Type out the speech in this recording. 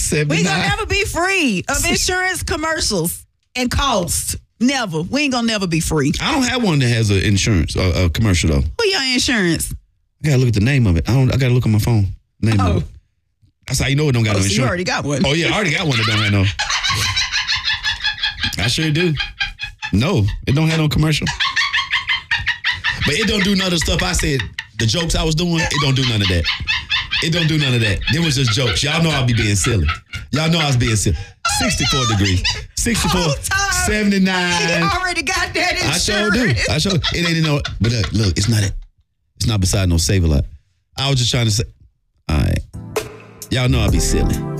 79. We gonna never be free of insurance commercials and costs. Never. We ain't gonna never be free. I don't have one that has an insurance, a commercial though. Who your insurance? I gotta look at the name of it. I gotta look at my phone. Name of it. That's how you know it don't got no insurance. So you already got one. Oh yeah, I already got one that don't have no. I sure do. No, it don't have no commercial. But it don't do none of the stuff I said. The jokes I was doing, it don't do none of that. It don't do none of that. Them was just jokes. Y'all know I'll be being silly. Y'all know I was being silly. 64 degrees. 64, 79. You already got that insurance. I sure do. It ain't no. But look, it's not beside no Save-A-Lot. I was just trying to say, all right. Y'all know I'll be silly.